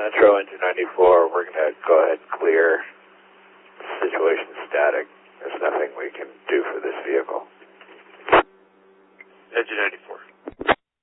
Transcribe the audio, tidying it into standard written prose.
Metro, engine 94. We're going to go ahead and clear. Situation static. There's nothing we can do for this vehicle. Engine 94.